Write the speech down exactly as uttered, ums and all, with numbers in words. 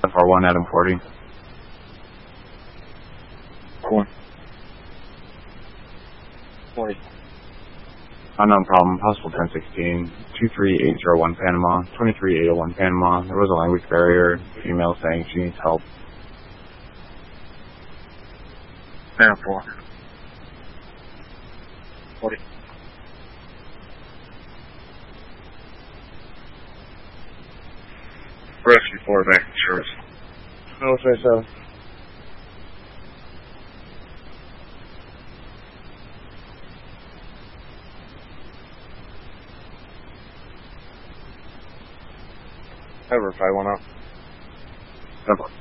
F R one, Adam forty. Cool. forty. Unknown problem, possible ten sixteen, two three eight zero one Panama, twenty-three eight oh one Panama. There was a language barrier, female saying she needs help. Adam four. forty. Rescue four back insurance. Oh, say so. Ever five one oh. Simple.